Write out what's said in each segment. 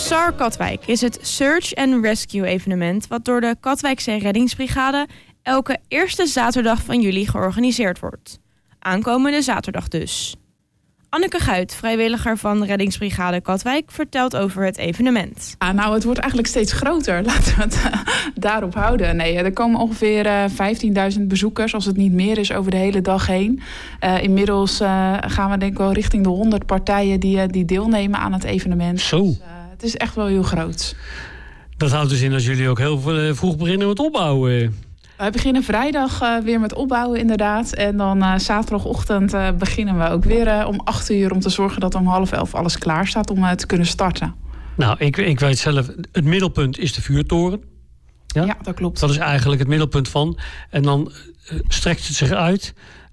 SAR Katwijk is het Search and Rescue evenement wat door de Katwijkse reddingsbrigade elke eerste zaterdag van juli georganiseerd wordt. Aankomende zaterdag dus. Anneke Guit, vrijwilliger van reddingsbrigade Katwijk, vertelt over het evenement. Nou, het wordt eigenlijk steeds groter. Laten we het daarop houden. Nee, er komen ongeveer 15.000 bezoekers, als het niet meer is, over de hele dag heen. Inmiddels gaan we denk ik wel richting de 100 partijen die deelnemen aan het evenement. Zo. Dus, het is echt wel heel groot. Dat houdt dus in dat jullie ook heel vroeg beginnen met opbouwen. We beginnen vrijdag weer met opbouwen inderdaad. En dan zaterdagochtend beginnen we ook weer om 8:00... om te zorgen dat om 10:30 alles klaar staat om te kunnen starten. Nou, ik weet zelf, het middelpunt is de vuurtoren. Ja, dat klopt. Dat is eigenlijk het middelpunt van. En dan strekt het zich uit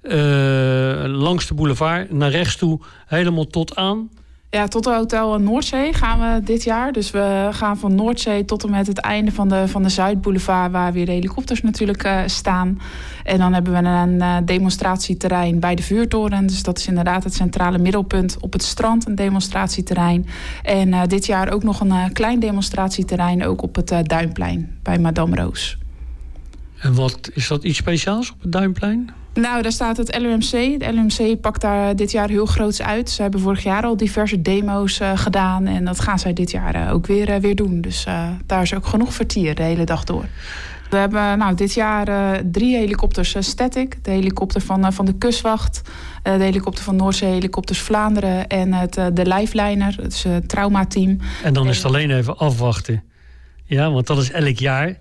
langs de boulevard naar rechts toe, helemaal tot aan. Ja, tot de Hotel Noordzee gaan we dit jaar. Dus we gaan van Noordzee tot en met het einde van de Zuidboulevard, waar weer de helikopters natuurlijk staan. En dan hebben we een demonstratieterrein bij de vuurtoren. Dus dat is inderdaad het centrale middelpunt op het strand, een demonstratieterrein. En dit jaar ook nog een klein demonstratieterrein, ook op het Duinplein bij Madame Roos. En wat is dat iets speciaals op het Duinplein? Nou, daar staat het LUMC. Het LUMC pakt daar dit jaar heel groots uit. Ze hebben vorig jaar al diverse demo's gedaan. En dat gaan zij dit jaar ook weer doen. Dus daar is ook genoeg vertier de hele dag door. We hebben dit jaar 3 helikopters static. De helikopter van de kustwacht. De helikopter van Noordzee Helikopters Vlaanderen. En de Lifeliner, het is het traumateam. En dan is het alleen even afwachten. Ja, want dat is elk jaar.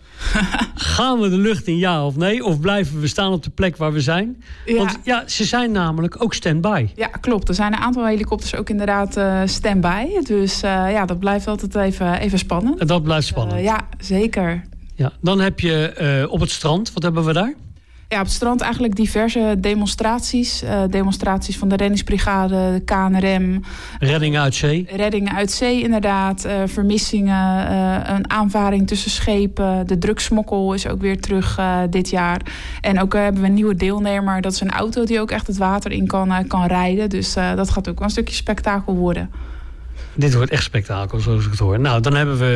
Gaan we de lucht in, ja of nee? Of blijven we staan op de plek waar we zijn? Ja. Want ja, ze zijn namelijk ook stand-by. Ja, klopt. Er zijn een aantal helikopters ook inderdaad stand-by. Dus dat blijft altijd even spannend. En dat blijft spannend. Ja, zeker. Ja, dan heb je op het strand, wat hebben we daar? Ja, op het strand eigenlijk diverse demonstraties. Demonstraties van de reddingsbrigade, de KNRM. Reddingen uit zee. Reddingen uit zee, inderdaad. Vermissingen, een aanvaring tussen schepen. De drugsmokkel is ook weer terug dit jaar. En ook hebben we een nieuwe deelnemer. Dat is een auto die ook echt het water in kan rijden. Dus dat gaat ook wel een stukje spektakel worden. Dit wordt echt spektakel, zoals ik het hoor. Nou, dan hebben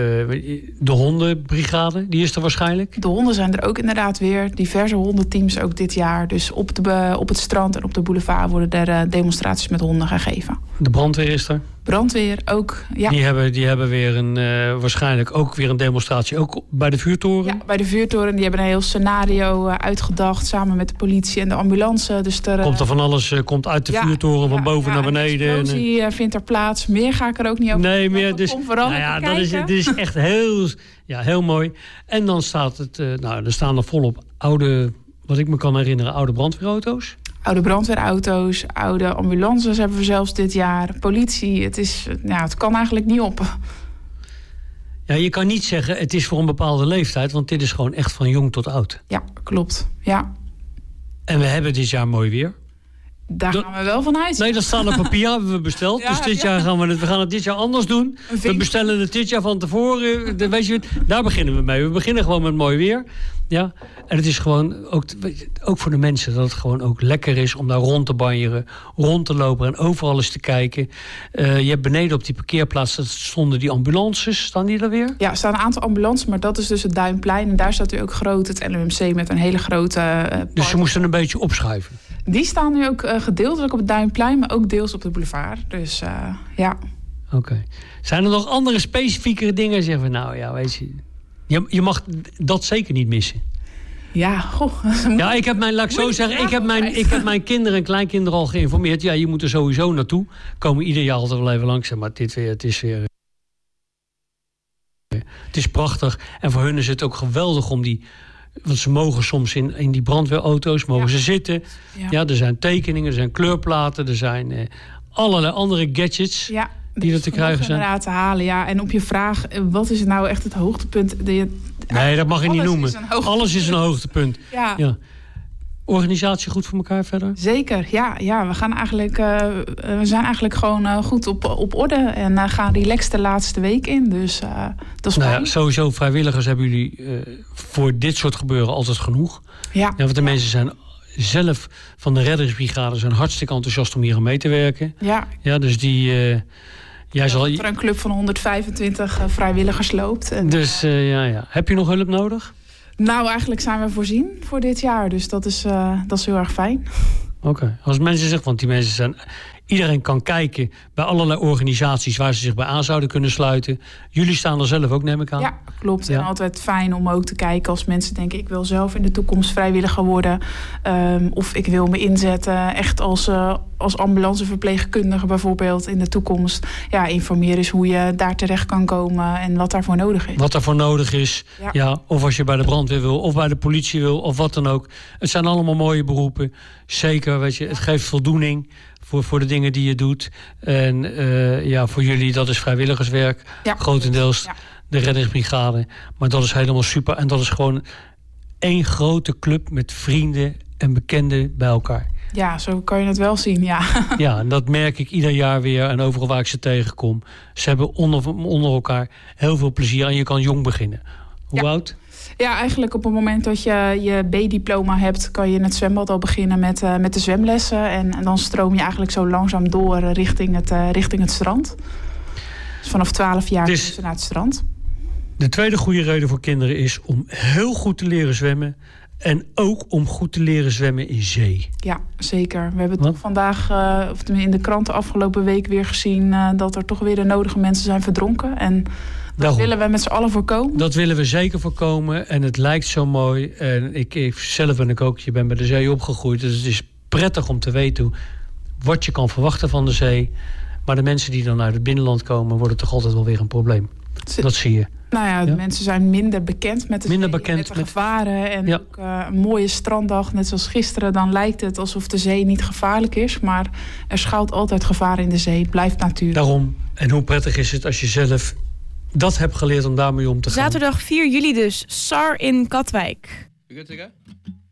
we de hondenbrigade. Die is er waarschijnlijk. De honden zijn er ook inderdaad weer. Diverse hondenteams ook dit jaar. Dus op het strand en op de boulevard worden er demonstraties met honden gegeven. De brandweer is er. Brandweer ook, ja. Die hebben weer waarschijnlijk ook weer een demonstratie. Ook bij de vuurtoren? Ja, bij de vuurtoren. Die hebben een heel scenario uitgedacht. Samen met de politie en de ambulance. Dus komt er van alles komt uit de vuurtoren van boven naar beneden. De explosie vindt er plaats. Meer ga ik er ook niet over. Nee, meer. Dus, dit is echt heel mooi. En dan staat het, er staan er volop oude, wat ik me kan herinneren, oude brandweerauto's. Oude brandweerauto's, oude ambulances hebben we zelfs dit jaar. Politie, het kan eigenlijk niet op. Ja, je kan niet zeggen, het is voor een bepaalde leeftijd, want dit is gewoon echt van jong tot oud. Ja, klopt. Ja. En we hebben dit jaar mooi weer. Daar gaan we wel van uit. Nee, dat staat op papier, hebben we besteld. Ja, dus dit jaar gaan we het dit jaar anders doen. We bestellen het dit jaar van tevoren. Weet je, daar beginnen we mee. We beginnen gewoon met mooi weer. Ja. En het is gewoon ook voor de mensen dat het gewoon ook lekker is om daar rond te banjeren, rond te lopen en overal eens te kijken. Je hebt beneden op die parkeerplaats stonden die ambulances. Staan die er weer? Ja, er staan een aantal ambulances, maar dat is dus het Duinplein. En daar staat nu ook groot het LUMC met een hele grote dus ze moesten een beetje opschuiven. Die staan nu ook gedeeltelijk op het Duinplein, maar ook deels op de boulevard. Dus ja. Oké. Zijn er nog andere specifiekere dingen? Zeggen we, nou ja, weet je mag dat zeker niet missen. Ja, goh. Ja, ik heb mijn kinderen en kleinkinderen al geïnformeerd. Ja, je moet er sowieso naartoe. Komen ieder jaar altijd wel even langs. Maar het is weer... Het is prachtig. En voor hun is het ook geweldig om die... Want ze mogen soms in die brandweerauto's ze zitten. Ja, er zijn tekeningen, er zijn kleurplaten, er zijn allerlei andere gadgets die er te krijgen zijn. Inderdaad te halen, ja. En op je vraag, wat is nou echt het hoogtepunt? Nee, dat mag je niet noemen. Alles is een hoogtepunt. Ja. Organisatie goed voor elkaar verder? Zeker, ja. We zijn eigenlijk gewoon goed op orde en gaan relaxed de laatste week in. Dus dat is fijn. Sowieso vrijwilligers hebben jullie voor dit soort gebeuren altijd genoeg. Ja, want de mensen zijn zelf van de reddingsbrigade zijn hartstikke enthousiast om hier aan mee te werken. Ja, dus die Jij zal... Er een club van 125 vrijwilligers loopt. En, dus ja. Heb je nog hulp nodig? Nou, eigenlijk zijn we voorzien voor dit jaar. Dus dat is heel erg fijn. Oké. Als mensen zeggen, want die mensen zijn... Iedereen kan kijken bij allerlei organisaties waar ze zich bij aan zouden kunnen sluiten. Jullie staan er zelf ook, neem ik aan. Ja, klopt. Ja. En altijd fijn om ook te kijken als mensen denken... ik wil zelf in de toekomst vrijwilliger worden. Of ik wil me inzetten echt als ambulanceverpleegkundige bijvoorbeeld in de toekomst. Ja, informeer eens hoe je daar terecht kan komen en wat daarvoor nodig is. Wat daarvoor nodig is. Ja, of als je bij de brandweer wil, of bij de politie wil, of wat dan ook. Het zijn allemaal mooie beroepen. Zeker, weet je, het geeft voldoening... Voor de dingen die je doet. En voor jullie, dat is vrijwilligerswerk. Ja, grotendeels de reddingsbrigade. Maar dat is helemaal super. En dat is gewoon één grote club met vrienden en bekenden bij elkaar. Ja, zo kan je het wel zien, ja. Ja, en dat merk ik ieder jaar weer. En overal waar ik ze tegenkom. Ze hebben onder elkaar heel veel plezier. En je kan jong beginnen. Hoe oud? Ja, eigenlijk op het moment dat je je B-diploma hebt... kan je in het zwembad al beginnen met de zwemlessen. En dan stroom je eigenlijk zo langzaam door richting het strand. Dus vanaf 12 jaar dus naar het strand. De tweede goede reden voor kinderen is om heel goed te leren zwemmen... en ook om goed te leren zwemmen in zee. Ja, zeker. We hebben toch vandaag, of in de kranten afgelopen week weer gezien... dat er toch weer de nodige mensen zijn verdronken. En dat willen we met z'n allen voorkomen. Dat willen we zeker voorkomen. En het lijkt zo mooi. En zelf ben ik ook, je bent bij de zee opgegroeid. Dus het is prettig om te weten wat je kan verwachten van de zee. Maar de mensen die dan uit het binnenland komen... worden toch altijd wel weer een probleem. Dat zie je. Nou ja, de mensen zijn minder bekend met de zee, met de gevaren. En ook een mooie stranddag, net zoals gisteren... dan lijkt het alsof de zee niet gevaarlijk is. Maar er schuilt altijd gevaar in de zee. Het blijft natuurlijk. Daarom. En hoe prettig is het als je zelf dat hebt geleerd om daarmee om te gaan. Zaterdag 4 juli dus. SAR in Katwijk. You good to go?